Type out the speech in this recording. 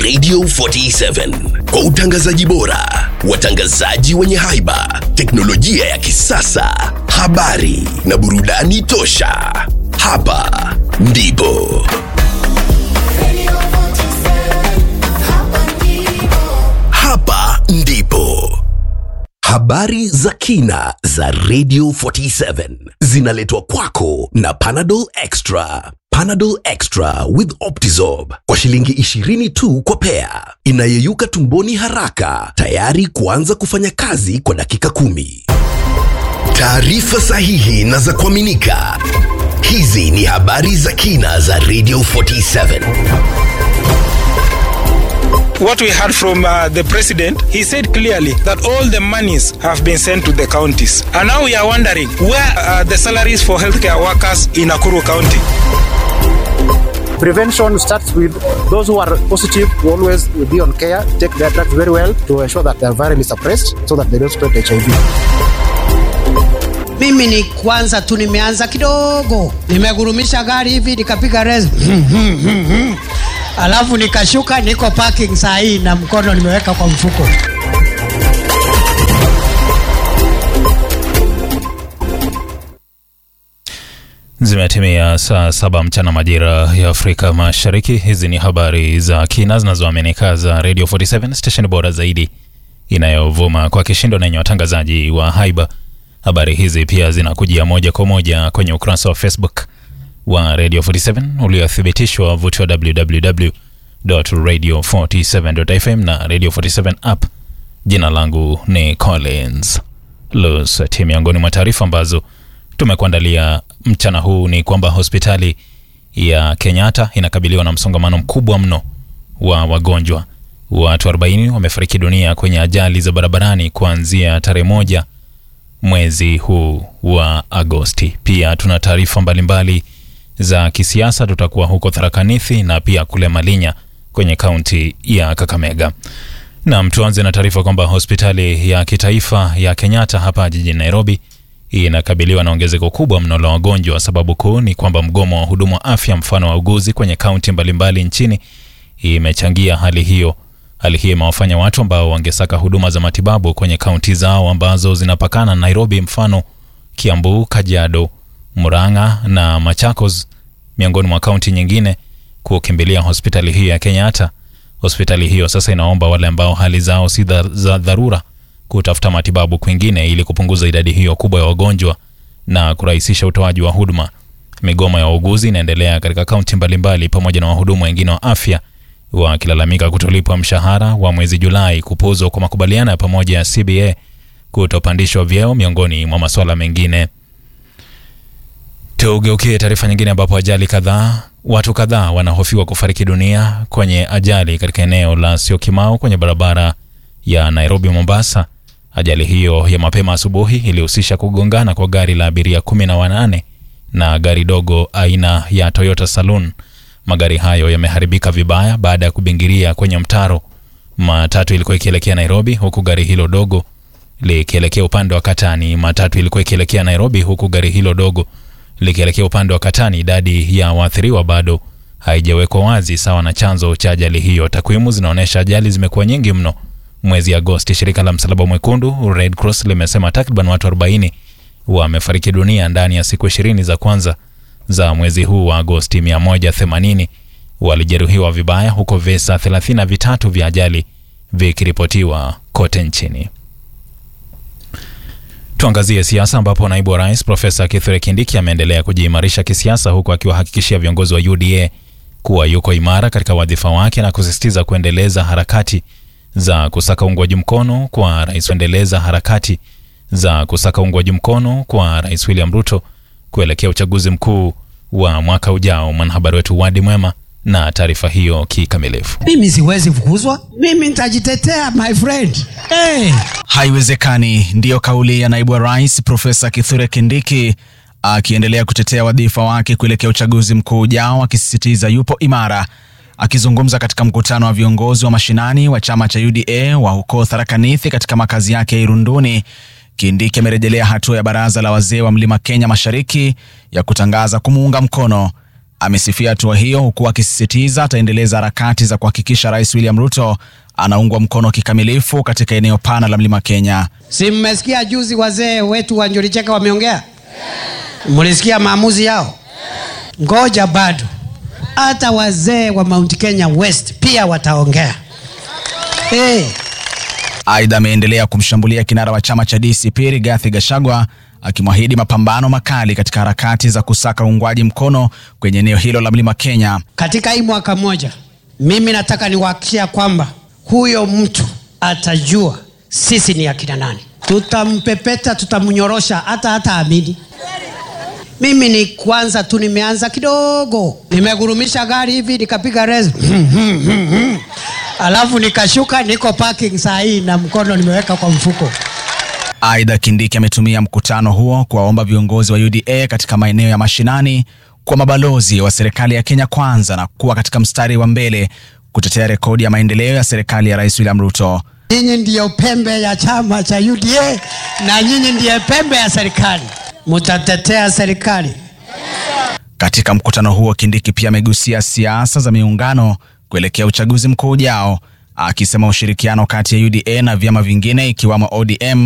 Radio 47 kwa utangazaji bora, watangazaji wenye haiba, teknolojia ya kisasa, habari na burudani tosha. Hapa ndipo habari za kina za Radio 47 zinaletwa kwako na Panadol Extra. Panadol Extra with Optizorb kwa shilingi 20 tu kwa pea. Inayeyuka tumboni haraka, tayari kuanza kufanya kazi kwa dakika 10. Taarifa sahihi na za kuaminika. Hizi ni habari za kina za Radio 47. What we heard from the president, he said clearly that all the monies have been sent to the counties. And now we are wondering, where are the salaries for healthcare workers in Nakuru County? Prevention starts with those who are positive to always be on care, take their drugs very well to ensure that they are virally suppressed so that they don't spread HIV. Mimi ni kwanza tu nimeanza kidogo. Nimegurumisha gari hivi nikapiga rezi. Alafu nikashuka, niko parking saa hii na mkono nimeweka kwa mfuko. Zimetimia saa 7 mchana majira ya Afrika Mashariki. Hizi ni habari za kina zinazoaminika za Radio 47, station bora zaidi inayovuma kwa kishindo na yenye watangazaji wa haiba. Habari hizi pia zinakujia moja kwa moja kwenye ukurasa wa Facebook wa Radio 47 uliothibitishwa wavuti wa www.radio47.fm na Radio 47 app. Jina langu ni Collins Lusati. Miongoni mwa taarifa ambazo tumekuandalia mchana huu ni kwamba hospitali ya Kenyatta inakabiliwa na msongamano mkubwa mno wa wagonjwa. Watu 40 wamefariki dunia kwenye ajali za barabarani kuanzia tarehe 1 mwezi huu wa Agosti. Pia tuna taarifa mbalimbali za kisiasa. Tutakuwa huko Tharaka Nithi na pia kule Malinya kwenye kaunti ya Kakamega. Na tuanze na taarifa kwamba hospitali ya kitaifa ya Kenyatta hapa jijini Nairobi inakabiliwa na ongezeko kubwa mno la wagonjwa. Sababu kuu ni kwamba mgomo wa huduma wa afya mfano wa uguzi kwenye kaunti mbalimbali nchini imechangia hali hiyo. Hali hii imewafanya watu ambao wangesaka huduma za matibabu kwenye kaunti zao ambazo zinapakana na Nairobi, mfano Kiambu, Kajiado, Murang'a na Machakos, miongoni mwa kaunti nyingine, kukimbilia hospitali hii ya Kenyatta. Hospitali hiyo sasa inaomba wale ambao hali zao si za dharura kutafuta matibabu kwingine ili kupunguza idadi hiyo kubwa ya wagonjwa na kurahisisha utoaji wa huduma. Migomo ya wauguzi inaendelea katika kaunti mbalimbali pamoja na wahudumu wengine wa afya wakilalamika kutolipwa mshahara wa mwezi Julai, kupuzwa kwa makubaliano ya pamoja ya CBA, kutopandishwa vyeo, miongoni mwa masuala mengine. Tugeukie taarifa nyingine ambapo watu kadhaa wanahofiwa kufariki dunia kwenye ajali katika eneo la Syokimau kwenye barabara ya Nairobi Mombasa. Ajali hiyo ya mapema asubuhi ilihusisha kugongana kwa gari la abiria 18 na gari dogo aina ya Toyota Saloon. Magari hayo yameharibika vibaya baada ya kubingiria kwenye mtaro. Matatu ilikuwa ikielekea Nairobi huku gari hilo dogo likielekea upande wa Katani. Matatu ilikuwa ikielekea Nairobi huku gari hilo dogo likielekea upande wa Katani. Idadi ya waathiriwa bado haijawekwa wazi sawa na chanzo cha ajali hiyo. Takwimu zinaonyesha ajali zimekuwa nyingi mno. Mwezi Agosti, shirika la Msalaba Mwekundu Red Cross limesema takriban watu 40 wamefariki dunia ndani ya siku 20 za kwanza za mwezi huu wa Agosti. 180 walijeruhiwa vibaya, huko visa 33 vya ajali vikiripotiwa kote nchini. Tuangazie siasa ambapo naibu wa rais Profesa Kithure Kindiki ameendelea kujiimarisha kisiasa huku akiwahakikishia viongozi wa UDA kuwa yuko imara katika wadhifa wake na kusisitiza kuendeleza harakati za kusaka uungwaji mkono kwa Rais William Ruto kuelekea uchaguzi mkuu wa mwaka ujao. Mwanahabari wetu Wadi Mwema na taarifa hiyo kikamilifu. Mimi siwezi fukuzwa. Mimi nitajitetea, my friend. Haiwezekani, ndiyo kauli ya naibu wa rais Profesa Kithure Kindiki akiendelea kutetea wadhifa wake kuelekea uchaguzi mkuu ujao, akisisitiza yupo imara. Akizungumza katika mkutano wa viongozi wa mashinani wa chama cha UDA wa huko Tharaka Nithi katika makazi yake ya Irunduni, Kindiki amerejelea hatua ya baraza la wazee wa Mlima Kenya Mashariki ya kutangaza kumuunga mkono. amesifia hatua hiyo huku akisisitiza ataendeleza harakati za kuhakikisha Rais William Ruto anaungwa mkono kikamilifu katika eneo pana la Mlima Kenya. Si mmesikia juzi wazee wetu wa Njuri Cheka wameongea? Mlisikia maamuzi yao? Ngoja bado. Hata wazee wa Mount Kenya West pia wataongea. Aidha ameendelea kumshambulia kinara wa chama cha DCP Rigathi Gachagua, akimwahidi mapambano makali katika harakati za kusaka uungwaji mkono kwenye eneo hilo la Mlima Kenya. Katika hii mwaka moja, mimi nataka niwahakikishia kwamba huyo mtu atajua sisi ni akina nani. Tutampepeta, tutamnyorosha hata amini. Mimi ni kwanza tu nimeanza kidogo. Nimegurumisha gari hivi nikapiga rezi. Alafu nikashuka, niko parking saa hii na mkono nimeweka kwa mfuko. Aidha Kindiki ametumia mkutano huo kuwaomba viongozi wa UDA katika maeneo ya mashinani kwa mabalozi wa serikali ya Kenya Kwanza na kuwa katika mstari wa mbele kutetea rekodi ya maendeleo ya serikali ya Rais William Ruto. Nyinyi ndiyo pembe ya chama cha UDA na nyinyi ndiyo pembe ya serikali. Mutatetea serikali. Katika mkutano huo Kindiki pia amegusia siasa za miungano kuelekea uchaguzi mkuu ujao, akisema ushirikiano kati ya UDA na vyama vingine ikiwamo ODM